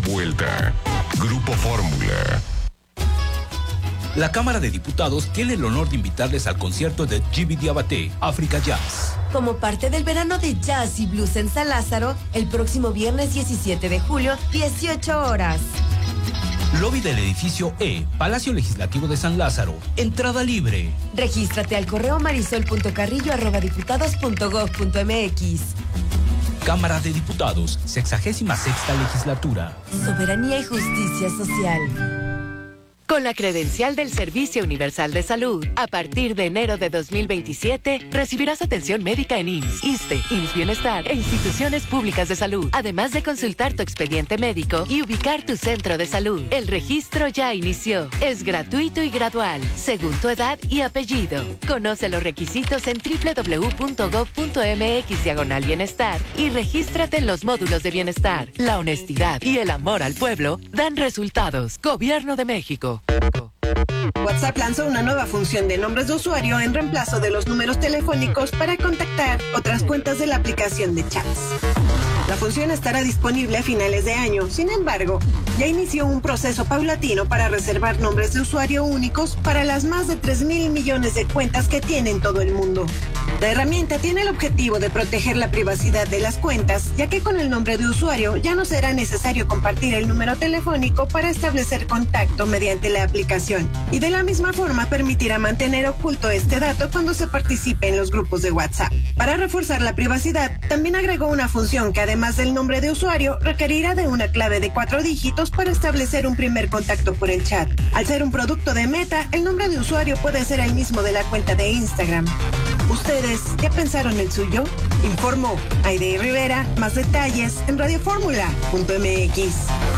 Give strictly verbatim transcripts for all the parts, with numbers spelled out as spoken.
vuelta. Grupo Fórmula. La Cámara de Diputados tiene el honor de invitarles al concierto de Djiby Diabaté, Africa Jazz. Como parte del verano de jazz y blues en San Lázaro, el próximo viernes diecisiete de julio, dieciocho horas. Lobby del edificio E, Palacio Legislativo de San Lázaro. Entrada libre. Regístrate al correo marisol punto carrillo arroba diputados punto gob punto mx. Cámara de Diputados, sexagésima sexta legislatura. Soberanía y justicia social. Con la credencial del Servicio Universal de Salud, a partir de enero de dos mil veintisiete, recibirás atención médica en I M S S, ISSSTE, I M S S Bienestar e instituciones públicas de salud, además de consultar tu expediente médico y ubicar tu centro de salud. El registro ya inició. Es gratuito y gradual, según tu edad y apellido. Conoce los requisitos en doble u doble u doble u punto gob punto mx diagonal bienestar y regístrate en los módulos de bienestar. La honestidad y el amor al pueblo dan resultados. Gobierno de México. WhatsApp lanzó una nueva función de nombres de usuario en reemplazo de los números telefónicos para contactar otras cuentas de la aplicación de chats. La función estará disponible a finales de año. Sin embargo, ya inició un proceso paulatino para reservar nombres de usuario únicos para las más de tres mil millones de cuentas que tiene en todo el mundo. La herramienta tiene el objetivo de proteger la privacidad de las cuentas, ya que con el nombre de usuario ya no será necesario compartir el número telefónico para establecer contacto mediante la aplicación. Y de la misma forma permitirá mantener oculto este dato cuando se participe en los grupos de WhatsApp. Para reforzar la privacidad, también agregó una función que además del nombre de usuario requerirá de una clave de cuatro dígitos para establecer un primer contacto por el chat. Al ser un producto de Meta, el nombre de usuario puede ser el mismo de la cuenta de Instagram. ¿Ustedes ya pensaron el suyo? Informó Aide Rivera. Más detalles en radio fórmula punto mx.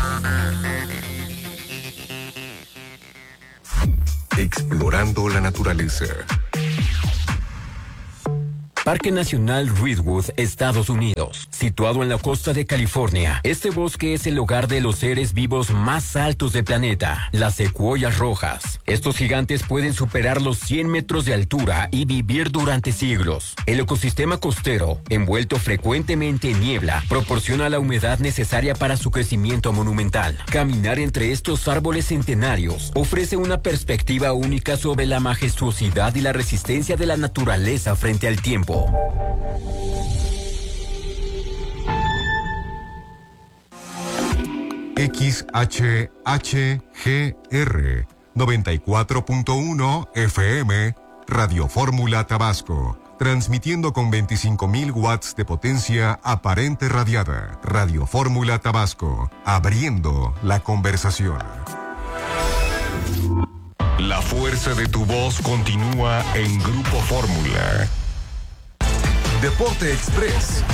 Explorando la naturaleza. Parque Nacional Redwood, Estados Unidos. Situado en la costa de California, este bosque es el hogar de los seres vivos más altos del planeta, las secuoyas rojas. Estos gigantes pueden superar los cien metros de altura y vivir durante siglos. El ecosistema costero, envuelto frecuentemente en niebla, proporciona la humedad necesaria para su crecimiento monumental. Caminar entre estos árboles centenarios ofrece una perspectiva única sobre la majestuosidad y la resistencia de la naturaleza frente al tiempo. X H H G R noventa y cuatro punto uno F M, Radio Fórmula Tabasco, transmitiendo con veinticinco mil watts de potencia aparente radiada. Radio Fórmula Tabasco, abriendo la conversación. La fuerza de tu voz continúa en Grupo Fórmula. Deporte Express.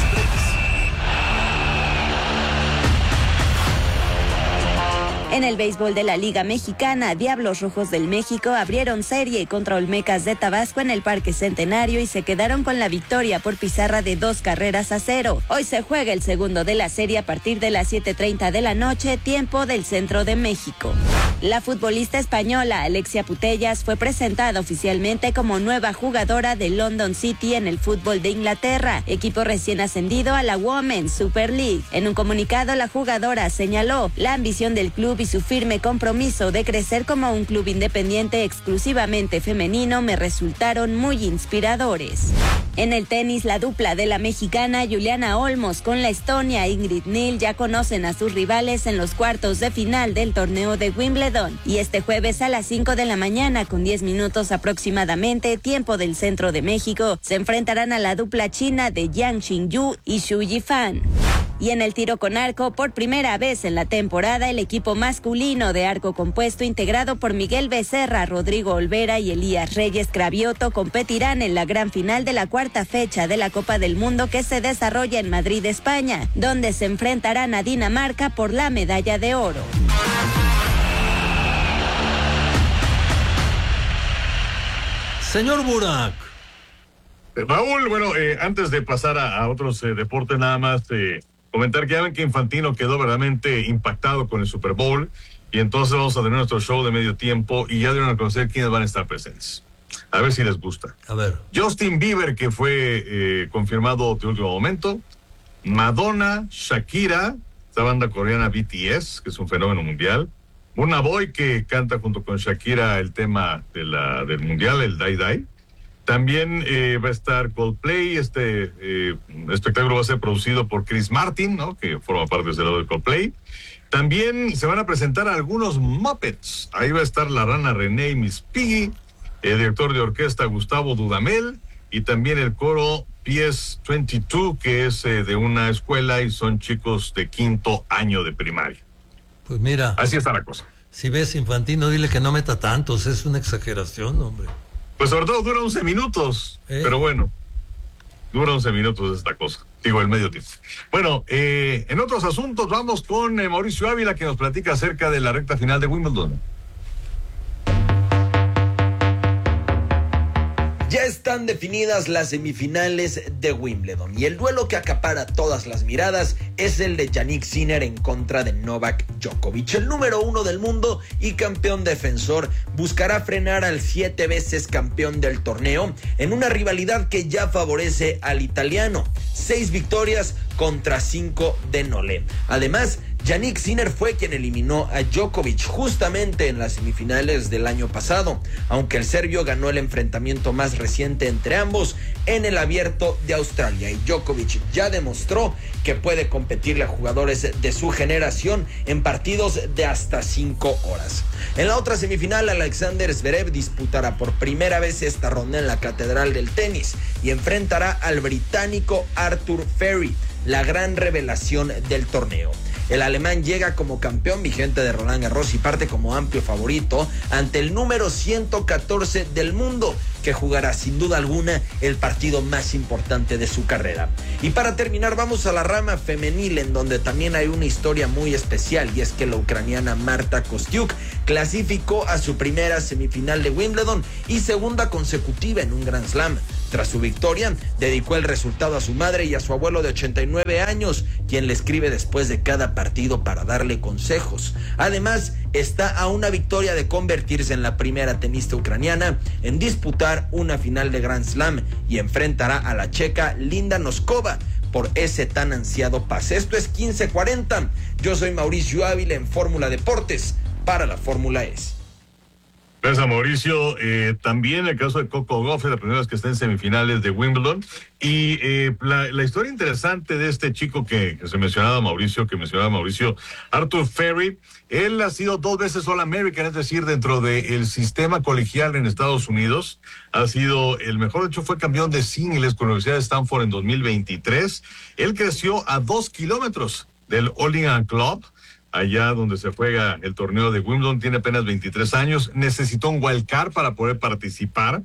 En el béisbol de la Liga Mexicana, Diablos Rojos del México abrieron serie contra Olmecas de Tabasco en el Parque Centenario y se quedaron con la victoria por pizarra de dos carreras a cero. Hoy se juega el segundo de la serie a partir de las siete treinta de la noche, tiempo del centro de México. La futbolista española Alexia Putellas fue presentada oficialmente como nueva jugadora de London City en el fútbol de Inglaterra, equipo recién ascendido a la Women's Super League. En un comunicado, la jugadora señaló la ambición del club y su firme compromiso de crecer como un club independiente exclusivamente femenino me resultaron muy inspiradores. En el tenis, la dupla de la mexicana Juliana Olmos con la estonia Ingrid Nil ya conocen a sus rivales en los cuartos de final del torneo de Wimbledon. Y este jueves a las cinco de la mañana, con diez minutos aproximadamente, tiempo del centro de México, se enfrentarán a la dupla china de Yang Xingyu y Xu Yifan. Y en el tiro con arco, por primera vez en la temporada, el equipo masculino de arco compuesto integrado por Miguel Becerra, Rodrigo Olvera y Elías Reyes Cravioto competirán en la gran final de la cuarta fecha de la Copa del Mundo que se desarrolla en Madrid, España, donde se enfrentarán a Dinamarca por la medalla de oro. Señor Burak. Raúl, bueno, eh, antes de pasar a, a otros eh, deportes, nada más eh, comentar que ya ven que Infantino quedó verdaderamente impactado con el Super Bowl y entonces vamos a tener nuestro show de medio tiempo y ya deben a conocer quiénes van a estar presentes. A ver si les gusta. A ver. Justin Bieber, que fue eh, confirmado de último momento. Madonna, Shakira, esta banda coreana B T S, que es un fenómeno mundial. Burna Boy, que canta junto con Shakira el tema de la, del mundial, el Die Die. También eh, va a estar Coldplay. Este eh, espectáculo va a ser producido por Chris Martin, ¿no?, que forma parte de ese lado de Coldplay. También se van a presentar algunos Muppets. Ahí va a estar la rana René y Miss Piggy, el director de orquesta Gustavo Dudamel, y también el coro P S veintidós, que es eh, de una escuela y son chicos de quinto año de primaria. Pues mira. Así está la cosa. Si ves Infantino, dile que no meta tantos, es una exageración, hombre. Pues sobre todo dura once minutos, ¿Eh? pero bueno, dura once minutos esta cosa, digo, el medio tiempo. Bueno, eh, en otros asuntos vamos con eh, Mauricio Ávila, que nos platica acerca de la recta final de Wimbledon. Ya están definidas las semifinales de Wimbledon y el duelo que acapara todas las miradas es el de Jannik Sinner en contra de Novak Djokovic. El número uno del mundo y campeón defensor buscará frenar al siete veces campeón del torneo en una rivalidad que ya favorece al italiano. Seis victorias contra cinco de Nole. Además, Jannik Sinner fue quien eliminó a Djokovic justamente en las semifinales del año pasado, aunque el serbio ganó el enfrentamiento más reciente entre ambos en el Abierto de Australia, y Djokovic ya demostró que puede competirle a jugadores de su generación en partidos de hasta cinco horas. En la otra semifinal, Alexander Zverev disputará por primera vez esta ronda en la Catedral del Tenis y enfrentará al británico Arthur Ferry, la gran revelación del torneo. El alemán llega como campeón vigente de Roland Garros y parte como amplio favorito ante el número ciento catorce del mundo, que jugará sin duda alguna el partido más importante de su carrera. Y para terminar, vamos a la rama femenil, en donde también hay una historia muy especial, y es que la ucraniana Marta Kostyuk clasificó a su primera semifinal de Wimbledon y segunda consecutiva en un Grand Slam. Tras su victoria, dedicó el resultado a su madre y a su abuelo de ochenta y nueve años, quien le escribe después de cada partido para darle consejos. Además, está a una victoria de convertirse en la primera tenista ucraniana en disputar una final de Grand Slam, y enfrentará a la checa Linda Noskova por ese tan ansiado pase. Esto es quince cuarenta. Yo soy Mauricio Ávila en Fórmula Deportes para la Fórmula E. Gracias, Mauricio. Eh, también el caso de Coco Gauff, la primera vez que está en semifinales de Wimbledon. Y eh, la, la historia interesante de este chico que, que se mencionaba Mauricio, que mencionaba Mauricio, Arthur Ferry, él ha sido dos veces All American, es decir, dentro del sistema colegial en Estados Unidos, ha sido el mejor. De hecho, fue campeón de singles con la Universidad de Stanford en dos mil veintitrés. Él creció a dos kilómetros del All England Club, allá donde se juega el torneo de Wimbledon. Tiene apenas veintitrés años, necesitó un wild card para poder participar,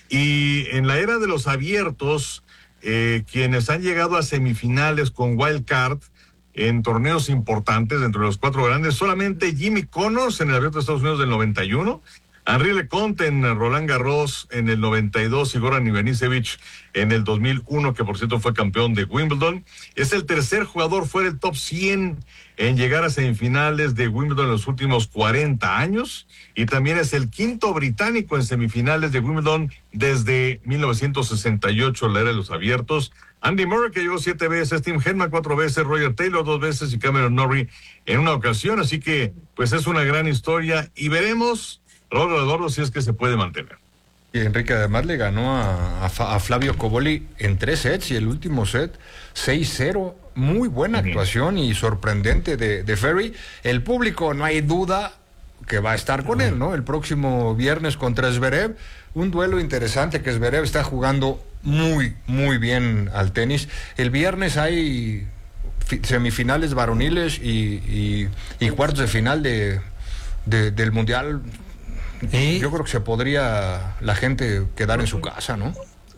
y en la era de los abiertos, eh, quienes han llegado a semifinales con wild card en torneos importantes dentro de los cuatro grandes, solamente Jimmy Connors en el Abierto de Estados Unidos del noventa y uno, Henri Leconte en Roland Garros en el noventa y dos y Goran Ivanisevic en el dos mil uno, que por cierto fue campeón de Wimbledon. Es el tercer jugador fuera del top cien en llegar a semifinales de Wimbledon en los últimos cuarenta años, y también es el quinto británico en semifinales de Wimbledon desde mil novecientos sesenta y ocho, la era de los abiertos. Andy Murray, que llegó siete veces, Tim Henman cuatro veces, Roger Taylor dos veces y Cameron Norrie en una ocasión. Así que pues es una gran historia, y veremos, Rodolfo Eduardo, si es que se puede mantener. Y Enrique además le ganó a, a, a Flavio Cobolli en tres sets, y el último set seis cero. Muy buena uh-huh. actuación y sorprendente de, de Ferry. El público, no hay duda que va a estar con uh-huh. él, ¿no? El próximo viernes contra Zverev. Un duelo interesante, que Zverev está jugando muy, muy bien al tenis. El viernes hay semifinales varoniles y, y, y cuartos de final de, de, del Mundial. ¿Eh? Yo creo que se podría la gente quedar en su casa, ¿no?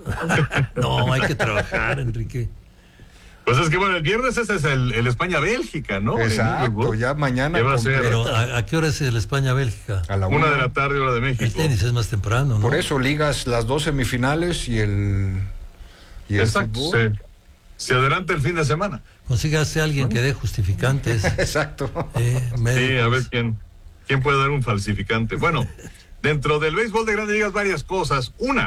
No, hay que trabajar, Enrique. Pues es que bueno, el viernes ese es el, el España-Bélgica, ¿no? Exacto, ya mañana. Va a ser? Pero ¿a, ¿a qué hora es el España-Bélgica? A la una. una de la tarde, hora de México. El tenis es más temprano, ¿no? Por eso ligas las dos semifinales y el, y el Exacto, fútbol. Se, se adelanta el fin de semana. Consígase a alguien que dé justificantes. Exacto. Eh, sí, a ver quién, quién puede dar un falsificante. Bueno, dentro del béisbol de Grandes Ligas varias cosas. Una,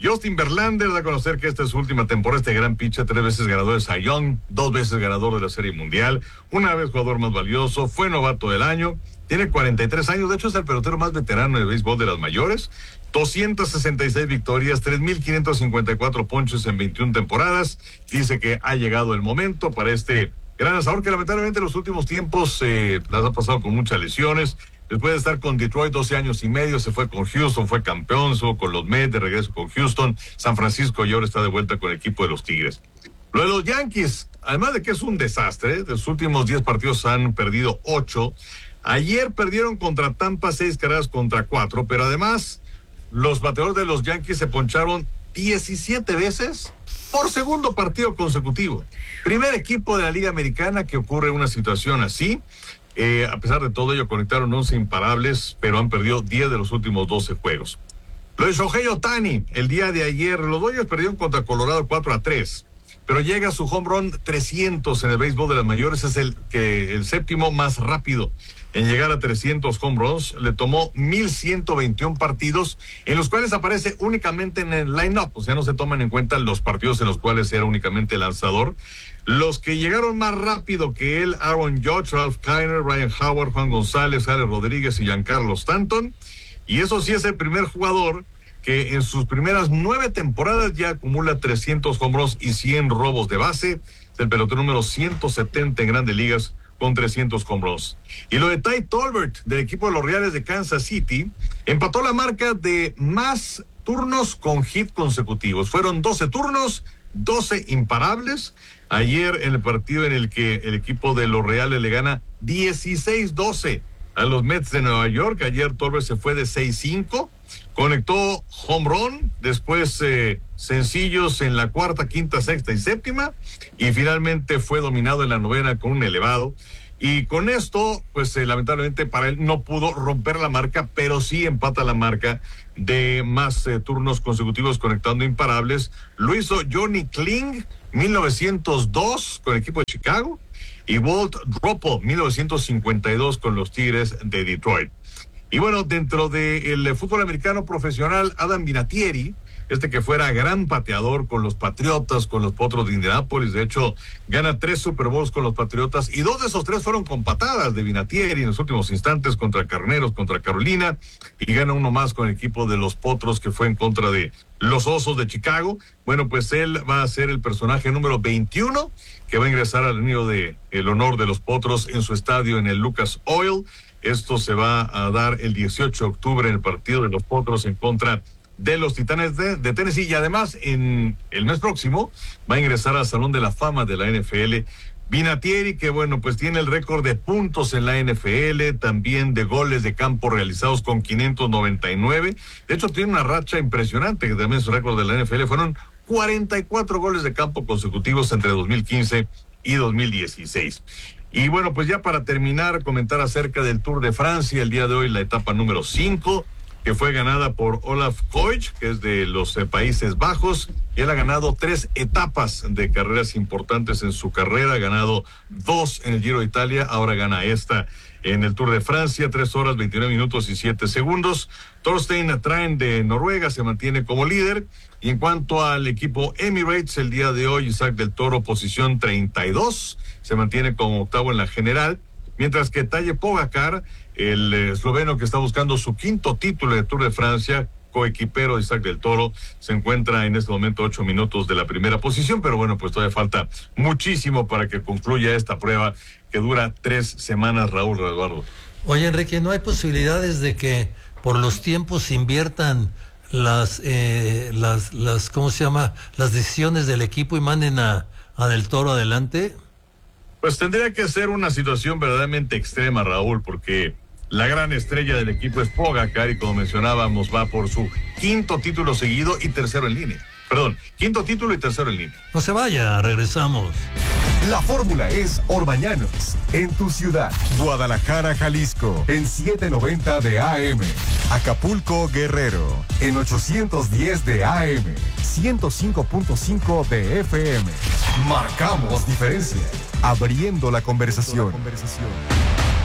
Justin Verlander da a conocer que esta es su última temporada, este gran pitcher, tres veces ganador de Cy Young, dos veces ganador de la Serie Mundial, una vez jugador más valioso, fue novato del año, tiene cuarenta y tres años, de hecho es el pelotero más veterano del béisbol de las mayores, doscientas sesenta y seis victorias, tres mil quinientos cincuenta y cuatro ponches en veintiuna temporadas. Dice que ha llegado el momento para este gran lanzador que lamentablemente en los últimos tiempos eh, las ha pasado con muchas lesiones. Después de estar con Detroit doce años y medio, se fue con Houston, fue campeón, estuvo con los Mets, de regreso con Houston, San Francisco, y ahora está de vuelta con el equipo de los Tigres. Lo de los Yankees, además de que es un desastre, de los últimos diez partidos han perdido ocho. Ayer perdieron contra Tampa seis carreras contra cuatro, pero además los bateadores de los Yankees se poncharon diecisiete veces por segundo partido consecutivo. Primer equipo de la Liga Americana que ocurre una situación así. Eh, a pesar de todo ello, conectaron once imparables, pero han perdido diez de los últimos doce juegos. Lo de Shohei Ohtani, el día de ayer, los Dodgers perdieron contra Colorado cuatro a tres, pero llega a su home run trescientos en el béisbol de las mayores, es el, que, el séptimo más rápido en llegar a trescientos home runs. Le tomó mil ciento veintiún partidos, en los cuales aparece únicamente en el line-up, o sea, no se toman en cuenta los partidos en los cuales era únicamente lanzador. Los que llegaron más rápido que él, Aaron Judge, Ralph Kiner, Ryan Howard, Juan González, Alex Rodríguez y Giancarlo Stanton. Y eso sí es el primer jugador que en sus primeras nueve temporadas ya acumula trescientos home runs y cien robos de base. Es el pelotero número ciento setenta en Grandes Ligas con trescientos home runs. Y lo de Ty Tolbert, del equipo de los Reales de Kansas City, empató la marca de más turnos con hit consecutivos. Fueron doce turnos, doce imparables. Ayer en el partido en el que el equipo de los Reales le gana dieciséis doce a los Mets de Nueva York, ayer Tolbert se fue de seis cinco, conectó home run, después eh, sencillos en la cuarta, quinta, sexta y séptima, y finalmente fue dominado en la novena con un elevado. Y con esto, pues eh, lamentablemente para él no pudo romper la marca, pero sí empata la marca de más eh, turnos consecutivos conectando imparables. Lo hizo Johnny Kling, mil novecientos dos con el equipo de Chicago, y Walt Dropo, mil novecientos cincuenta y dos con los Tigres de Detroit. Y bueno, dentro del fútbol americano profesional, Adam Vinatieri, este que fuera gran pateador con los Patriotas, con los Potros de Indianápolis, de hecho, gana tres Super Bowls con los Patriotas, y dos de esos tres fueron con patadas de Vinatieri en los últimos instantes contra Carneros, contra Carolina, y gana uno más con el equipo de los Potros, que fue en contra de los Osos de Chicago. Bueno, pues él va a ser el personaje número veintiuno que va a ingresar al nido de el honor de los Potros en su estadio en el Lucas Oil. Esto se va a dar el dieciocho de octubre en el partido de los Potros en contra de los Titanes de, de Tennessee, y además en el mes próximo va a ingresar al Salón de la Fama de la N F L. Vinatieri, que bueno, pues tiene el récord de puntos en la N F L, también de goles de campo realizados con quinientos noventa y nueve. De hecho, tiene una racha impresionante, que también es su récord de la N F L. Fueron cuarenta y cuatro goles de campo consecutivos entre dos mil quince y dos mil dieciséis. Y bueno, pues ya para terminar, comentar acerca del Tour de Francia, el día de hoy la etapa número cinco, que fue ganada por Olaf Koich, que es de los eh, Países Bajos, y él ha ganado tres etapas de carreras importantes en su carrera, ha ganado dos en el Giro de Italia, ahora gana esta en el Tour de Francia, tres horas, veintinueve minutos y siete segundos. Thorstein Train de Noruega se mantiene como líder, y en cuanto al equipo Emirates, el día de hoy Isaac del Toro, posición treinta y dos, se mantiene como octavo en la general, mientras que Tadej Pogačar, el esloveno que está buscando su quinto título de Tour de Francia, coequipero de Isaac del Toro, se encuentra en este momento ocho minutos de la primera posición, pero bueno, pues todavía falta muchísimo para que concluya esta prueba que dura tres semanas, Raúl Eduardo. Oye, Enrique, ¿no hay posibilidades de que por los tiempos inviertan las, eh, las, las, ¿cómo se llama? Las decisiones del equipo y manden a, a Del Toro adelante? Pues tendría que ser una situación verdaderamente extrema, Raúl, porque la gran estrella del equipo es Pogačar, y como mencionábamos, va por su quinto título seguido y tercero en línea. Perdón, quinto título y tercero en línea. No se vaya, regresamos. La fórmula es Orbañanos, en tu ciudad. Guadalajara, Jalisco, en setecientos noventa de A M. Acapulco, Guerrero, en ochocientos diez de A M. ciento cinco punto cinco de F M. Marcamos diferencia, abriendo la conversación. La conversación.